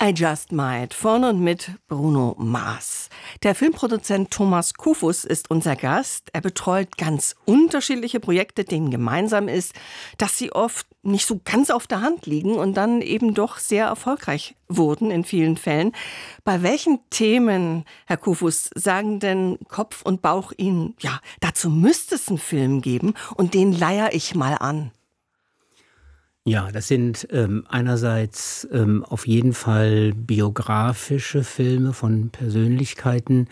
I Just Might von und mit Bruno Mars. Der Filmproduzent Thomas Kufus ist unser Gast. Er betreut ganz unterschiedliche Projekte, denen gemeinsam ist, dass sie oft nicht so ganz auf der Hand liegen und dann eben doch sehr erfolgreich wurden in vielen Fällen. Bei welchen Themen, Herr Kufus, sagen denn Kopf und Bauch Ihnen, ja, dazu müsste es einen Film geben und den leier ich mal an? Ja, das sind einerseits auf jeden Fall biografische Filme von Persönlichkeiten,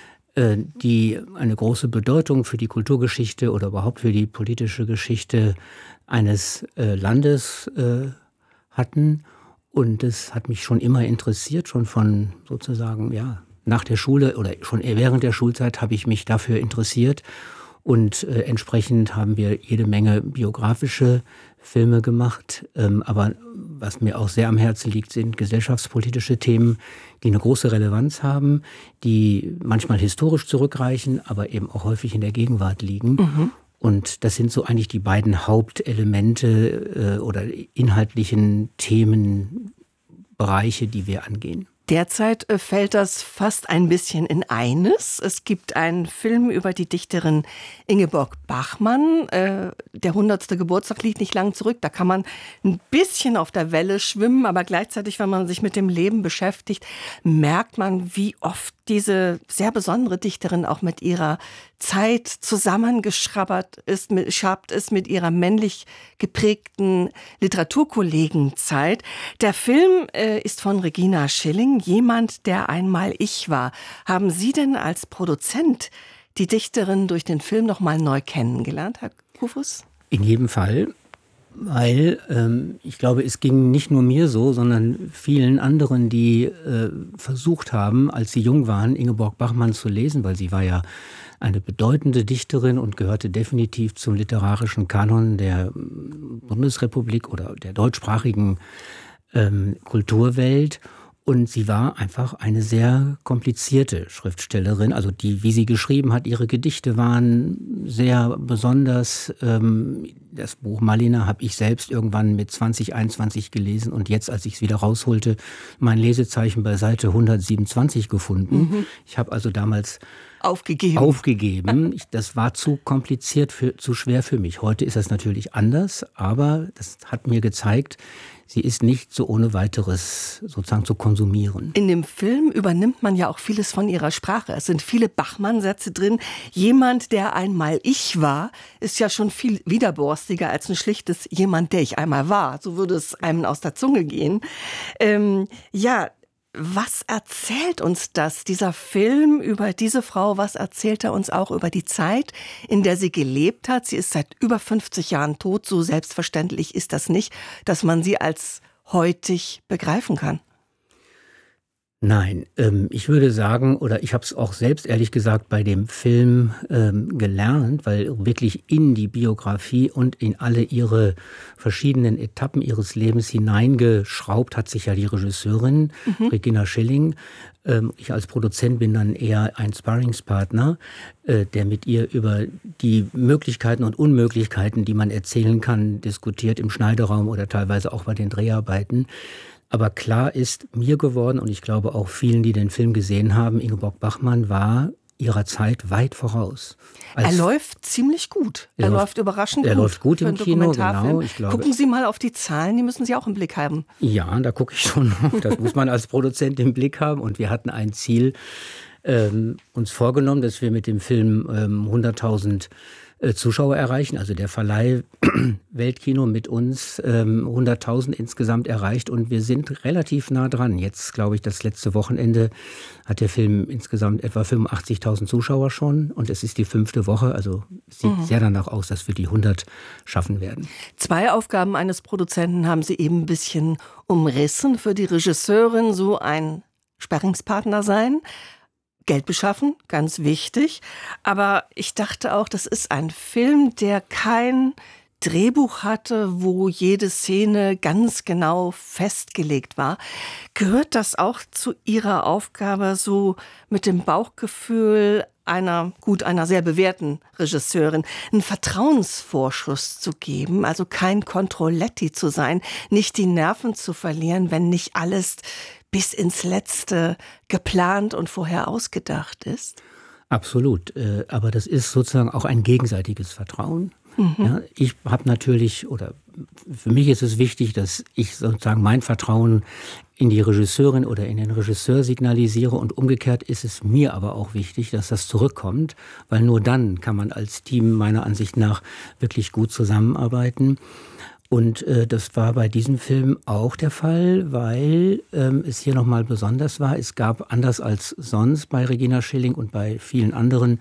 die eine große Bedeutung für die Kulturgeschichte oder überhaupt für die politische Geschichte eines Landes hatten. Und das hat mich schon immer interessiert, schon von sozusagen, ja, nach der Schule oder schon während der Schulzeit habe ich mich dafür interessiert. Und entsprechend haben wir jede Menge biografische Filme gemacht. Aber was mir auch sehr am Herzen liegt, sind gesellschaftspolitische Themen, die eine große Relevanz haben, die manchmal historisch zurückreichen, aber eben auch häufig in der Gegenwart liegen. Mhm. Und das sind so eigentlich die beiden Hauptelemente oder inhaltlichen Themenbereiche, die wir angehen. Derzeit fällt das fast ein bisschen in eines. Es gibt einen Film über die Dichterin Ingeborg Bachmann. Der 100. Geburtstag liegt nicht lang zurück. Da kann man ein bisschen auf der Welle schwimmen, aber gleichzeitig, wenn man sich mit dem Leben beschäftigt, merkt man, wie oft diese sehr besondere Dichterin auch mit ihrer Zeit zusammengeschraubt ist mit ihrer männlich geprägten Literaturkollegenzeit. Der Film ist von Regina Schilling, Jemand, der einmal ich war. Haben Sie denn als Produzent die Dichterin durch den Film noch mal neu kennengelernt, Herr Kufus? In jedem Fall. Weil ich glaube, es ging nicht nur mir so, sondern vielen anderen, die versucht haben, als sie jung waren, Ingeborg Bachmann zu lesen, weil sie war ja eine bedeutende Dichterin und gehörte definitiv zum literarischen Kanon der Bundesrepublik oder der deutschsprachigen Kulturwelt. Und sie war einfach eine sehr komplizierte Schriftstellerin. Also die, wie sie geschrieben hat, ihre Gedichte waren sehr besonders. Das Buch Malina habe ich selbst irgendwann mit 20, 21 gelesen und jetzt, als ich es wieder rausholte, mein Lesezeichen bei Seite 127 gefunden. Mhm. Ich habe also damals aufgegeben. Das war zu kompliziert, zu schwer für mich. Heute ist das natürlich anders, aber das hat mir gezeigt, sie ist nicht so ohne weiteres sozusagen zu konsumieren. In dem Film übernimmt man ja auch vieles von ihrer Sprache. Es sind viele Bachmann-Sätze drin. Jemand, der einmal ich war, ist ja schon viel widerborstiger als ein schlichtes Jemand, der ich einmal war. So würde es einem aus der Zunge gehen. Was erzählt uns das, dieser Film über diese Frau? Was erzählt er uns auch über die Zeit, in der sie gelebt hat? Sie ist seit über 50 Jahren tot. So selbstverständlich ist das nicht, dass man sie als heutig begreifen kann. Nein, ich würde sagen, oder ich habe es auch selbst ehrlich gesagt bei dem Film gelernt, weil wirklich in die Biografie und in alle ihre verschiedenen Etappen ihres Lebens hineingeschraubt hat sich ja die Regisseurin Regina Schilling. Ich als Produzent bin dann eher ein Sparringspartner, der mit ihr über die Möglichkeiten und Unmöglichkeiten, die man erzählen kann, diskutiert im Schneideraum oder teilweise auch bei den Dreharbeiten. Aber klar ist mir geworden, und ich glaube auch vielen, die den Film gesehen haben, Ingeborg Bachmann war ihrer Zeit weit voraus. Er läuft ziemlich gut. Er läuft überraschend gut. Er läuft gut im Kino, genau. Ich glaube, gucken Sie mal auf die Zahlen, die müssen Sie auch im Blick haben. Ja, da gucke ich schon. Das muss man als Produzent im Blick haben. Und wir hatten ein Ziel uns vorgenommen, dass wir mit dem Film 100.000 Zuschauer erreichen, also der Verleih Weltkino mit uns 100.000 insgesamt erreicht und wir sind relativ nah dran. Jetzt, glaube ich, das letzte Wochenende hat der Film insgesamt etwa 85.000 Zuschauer schon und es ist die 5. Woche, also es sieht sehr danach aus, dass wir die 100 schaffen werden. 2 Aufgaben eines Produzenten haben Sie eben ein bisschen umrissen. Für die Regisseurin so ein Sparringspartner sein. Geld beschaffen, ganz wichtig. Aber ich dachte auch, das ist ein Film, der kein Drehbuch hatte, wo jede Szene ganz genau festgelegt war. Gehört das auch zu Ihrer Aufgabe, so mit dem Bauchgefühl einer sehr bewährten Regisseurin einen Vertrauensvorschuss zu geben, also kein Controlletti zu sein, nicht die Nerven zu verlieren, wenn nicht alles bis ins Letzte geplant und vorher ausgedacht ist? Absolut. Aber das ist sozusagen auch ein gegenseitiges Vertrauen. Ja, ich habe natürlich, oder für mich ist es wichtig, dass ich sozusagen mein Vertrauen in die Regisseurin oder in den Regisseur signalisiere, und umgekehrt ist es mir aber auch wichtig, dass das zurückkommt, weil nur dann kann man als Team meiner Ansicht nach wirklich gut zusammenarbeiten. Und das war bei diesem Film auch der Fall, weil es hier nochmal besonders war. Es gab, anders als sonst bei Regina Schilling und bei vielen anderen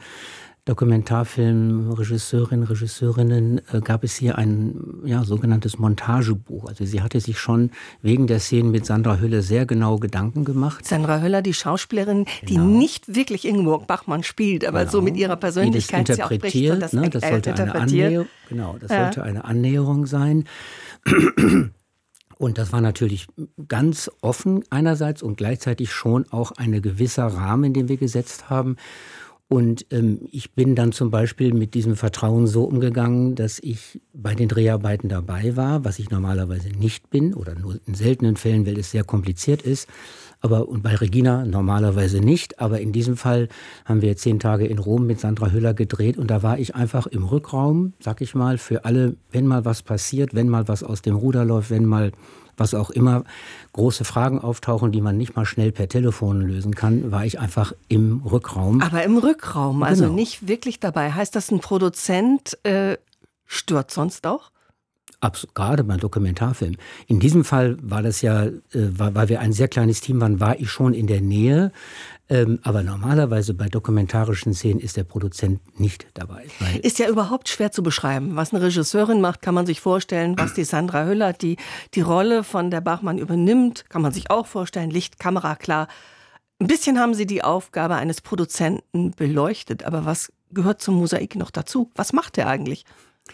Regisseurinnen, gab es hier ein sogenanntes Montagebuch. Also sie hatte sich schon wegen der Szenen mit Sandra Hüller sehr genau Gedanken gemacht. Sandra Hüller, die Schauspielerin, die nicht wirklich Ingeborg Bachmann spielt, aber so mit ihrer Persönlichkeit sie auch spricht und das sollte interpretiert. Das sollte eine Annäherung sein. Und das war natürlich ganz offen einerseits und gleichzeitig schon auch ein gewisser Rahmen, den wir gesetzt haben. Und ich bin dann zum Beispiel mit diesem Vertrauen so umgegangen, dass ich bei den Dreharbeiten dabei war, was ich normalerweise nicht bin oder nur in seltenen Fällen, weil es sehr kompliziert ist. Und bei Regina normalerweise nicht. Aber in diesem Fall haben wir 10 Tage in Rom mit Sandra Hüller gedreht. Und da war ich einfach im Rückraum, sag ich mal, für alle, wenn mal was passiert, wenn mal was aus dem Ruder läuft, wenn mal was auch immer, große Fragen auftauchen, die man nicht mal schnell per Telefon lösen kann, war ich einfach im Rückraum. Aber im Rückraum, also nicht wirklich dabei. Heißt das, ein Produzent stört sonst auch? Gerade beim Dokumentarfilm. In diesem Fall war das ja, weil wir ein sehr kleines Team waren, war ich schon in der Nähe. Aber normalerweise bei dokumentarischen Szenen ist der Produzent nicht dabei. Ist ja überhaupt schwer zu beschreiben. Was eine Regisseurin macht, kann man sich vorstellen. Was die Sandra Hüller, die Rolle von der Bachmann übernimmt, kann man sich auch vorstellen. Licht, Kamera, klar. Ein bisschen haben Sie die Aufgabe eines Produzenten beleuchtet. Aber was gehört zum Mosaik noch dazu? Was macht er eigentlich?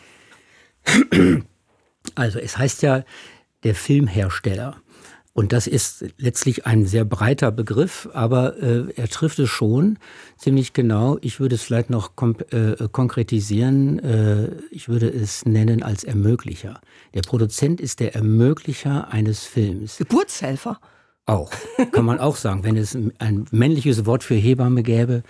Also es heißt ja der Filmhersteller. Und das ist letztlich ein sehr breiter Begriff, aber er trifft es schon ziemlich genau. Ich würde es vielleicht noch konkretisieren. Ich würde es nennen als Ermöglicher. Der Produzent ist der Ermöglicher eines Films. Geburtshelfer? Auch, kann man auch sagen. Wenn es ein männliches Wort für Hebamme gäbe,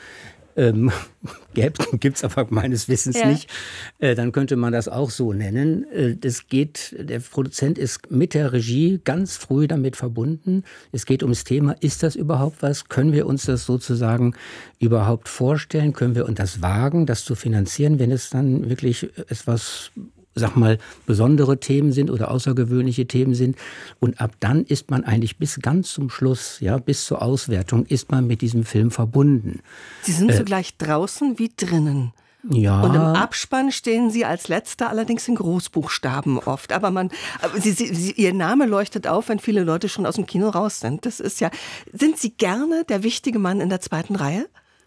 gibt es aber meines Wissens nicht, dann könnte man das auch so nennen. Der Produzent ist mit der Regie ganz früh damit verbunden. Es geht ums Thema, ist das überhaupt was? Können wir uns das sozusagen überhaupt vorstellen? Können wir uns das wagen, das zu finanzieren, wenn es dann wirklich etwas, sag mal, besondere Themen sind oder außergewöhnliche Themen sind. Und ab dann ist man eigentlich bis ganz zum Schluss, bis zur Auswertung, ist man mit diesem Film verbunden. Sie sind zugleich draußen wie drinnen. Ja. Und im Abspann stehen Sie als Letzter, allerdings in Großbuchstaben oft. Aber Ihr Name leuchtet auf, wenn viele Leute schon aus dem Kino raus sind. Das ist ja. Sind Sie gerne der wichtige Mann in der zweiten Reihe?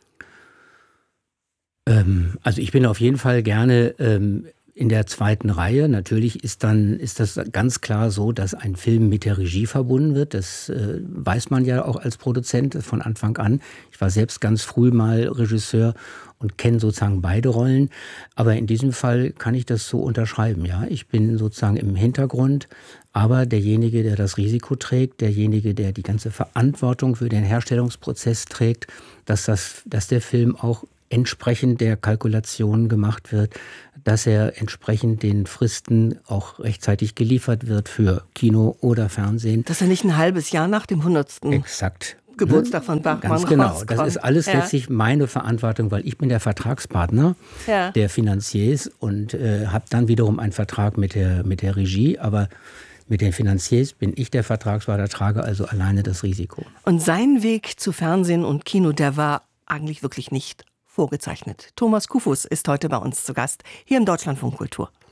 Also ich bin auf jeden Fall gerne in der zweiten Reihe. Natürlich ist das ganz klar so, dass ein Film mit der Regie verbunden wird. Das weiß man ja auch als Produzent von Anfang an. Ich war selbst ganz früh mal Regisseur und kenne sozusagen beide Rollen. Aber in diesem Fall kann ich das so unterschreiben. Ja, ich bin sozusagen im Hintergrund, aber derjenige, der das Risiko trägt, derjenige, der die ganze Verantwortung für den Herstellungsprozess trägt, dass der Film auch entsprechend der Kalkulation gemacht wird, dass er entsprechend den Fristen auch rechtzeitig geliefert wird für Kino oder Fernsehen. Dass er nicht ein halbes Jahr nach dem 100. Exakt. Geburtstag von Bachmann Ganz genau. rauskommt. Das ist alles letztlich meine Verantwortung, weil ich bin der Vertragspartner der Financiers und habe dann wiederum einen Vertrag mit der Regie, aber mit den Financiers bin ich der Vertragspartner, trage also alleine das Risiko. Und sein Weg zu Fernsehen und Kino, der war eigentlich wirklich nicht vorgezeichnet. Thomas Kufus ist heute bei uns zu Gast, hier im Deutschlandfunk Kultur.